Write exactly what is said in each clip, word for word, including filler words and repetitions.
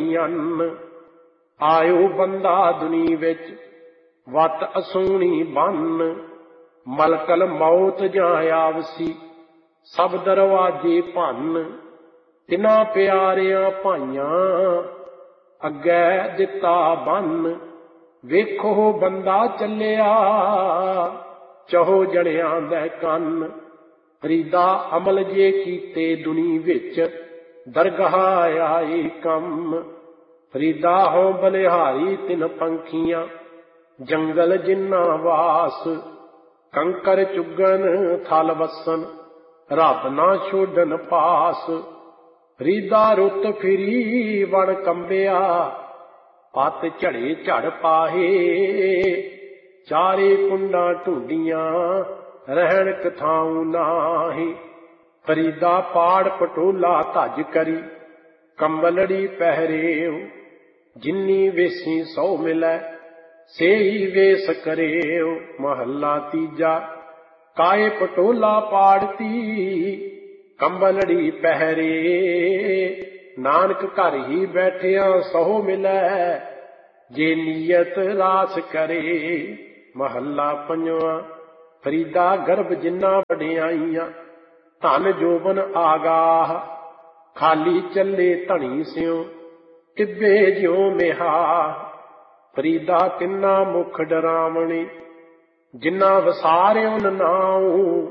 ਨਹੀਂ ਅੰਨ। ਆਇਓ ਬੰਦਾ ਦੁਨੀ ਵਿੱਚ ਵਤ ਅਸੂਣੀ ਬੰਨ। ਮਲਕਲ ਮੌਤ ਜਾਂ ਆਵਸੀ ਸਭ ਦਰਵਾਜੇ ਭੰਨ। ਤਿਨਾਂ ਪਿਆਰਿਆਂ ਭਾਈਆਂ ਅੱਗੇ ਦਿੱਤਾ ਬੰਨ। ਵੇਖੋ ਬੰਦਾ ਚੱਲਿਆ ਚਹੋ ਜਣਿਆਂ ਦੇ ਕੰਨ। ਫਰੀਦਾ ਅਮਲ ਜੇ ਕੀਤੇ ਦੁਨੀ ਵਿੱਚ ਦਰਗਾਹ ਆਏ ਕੰਮ। ਫਰੀਦਾ ਹੋ ਬਲਿਹਾਰੀ ਤਿੰਨ ਪੰਖੀਆਂ ਜੰਗਲ ਜਿੰਨਾ ਵਾਸ। ਕੰਕਰ ਚੁਗਣ ਥਲ ਵਸਨ ਰੱਬ ਨਾ ਛੋਡਨ ਪਾਸ। ਫਰੀਦਾ ਰੁੱਤ ਫਿਰੀ ਵਣ ਕੰਬਿਆ ਪੱਤ ਝੜੇ ਝੜ ਪਾਹੇ। ਚਾਰੇ ਕੁੰਡਾਂ ਢੂੰਡੀਆਂ ਰਹਿਣ ਕਥਾਉ ਨਾਹੀ। ਫਰੀਦਾ ਪਾੜ ਪਟੋਲਾ ਧੱਜ ਕਰੀ ਕੰਬਲੜੀ ਪਹਿਰੇਉ। ਜਿੰਨੀ ਵੇਸੀ ਸੌ ਮਿਲੈ ਸੇਈ ਵੇਸ ਕਰੇਉ। ਮਹੱਲਾ ਤੀਜਾ। ਕਾਏ ਪਟੋਲਾ ਪਾੜਤੀ ਕੰਬਲੜੀ ਪਹਿਰੇ। ਨਾਨਕ ਘਰ ਹੀ ਬੈਠਿਆ ਸਹੁ ਮਿਲੈ ਜੇ ਨੀਅਤ ਰਾਸ ਕਰੇ। ਮਹੱਲਾ ਪੰਜਵਾਂ। ਫਰੀਦਾ ਗਰਭ ਜਿੰਨਾ ਵਡਿਆਈਆਂ ਧਨ ਜੋਬਨ ਆਗਾਹ। ਖਾਲੀ ਚੱਲੇ ਧਣੀ ਸਿਉ ਟਿੱਬੇ ਜਿਉ ਮਿਹਾ। ਫਰੀਦਾ ਤਿੰਨਾ ਮੁਖ ਡਰਾਵਣੇ ਜਿੰਨਾ ਵਸਾਰਿਓ ਨਾਉ।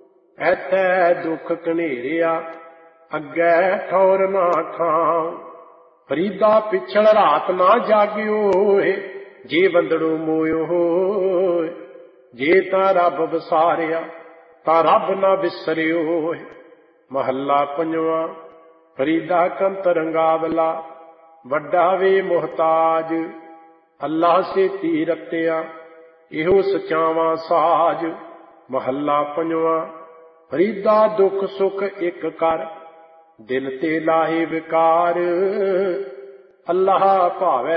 ਐਥੈ ਦੁੱਖ ਘਨੇਰਿਆ ਅੱਗੇ ਠੌਰ ਨਾ ਖਾਉ। ਫਰੀਦਾ ਪਿਛਲ ਰਾਤ ਨਾ ਜਾਗਿਓ ਜੇ ਬੰਦੜੋ ਮੋਇਓ ਹੋਏ। ਜੇ ਤਾਂ ਰੱਬ ਵਸਾਰਿਆ ਤਾਂ ਰੱਬ ਨਾ ਵਿਸਰਿਓ। ਮਹੱਲਾ ਪੰਜਵਾਂ। ਫਰੀਦਾ ਕੰਤ ਰੰਗਾਵਲਾ ਵੱਡਾ ਵੇ ਮੁਹਤਾਜ। ਅੱਲਾ ਸੇਤੀ ਰਤਿਆ ਇਹੋ ਸਚਾਵਾਂ ਸਾਜ। ਮਹੱਲਾ ਪੰਜਵਾਂ। ਫਰੀਦਾ ਦੁੱਖ ਸੁਖ ਇੱਕ ਕਰ ਦਿਲ ਤੇ ਲਾਹੇ ਵਿਕਾਰ। ਅੱਲਾਹ ਭਾਵੈ